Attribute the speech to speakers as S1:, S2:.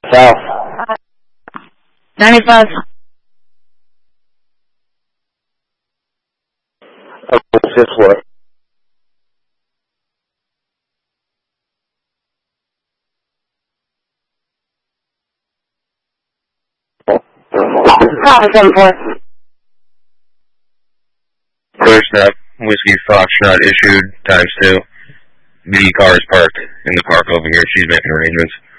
S1: South.
S2: 95.
S1: This way.
S2: Copy 74.
S3: Clear snap, Whiskey Foxtrot issued, ×2. The car is parked in the park over here. She's making arrangements.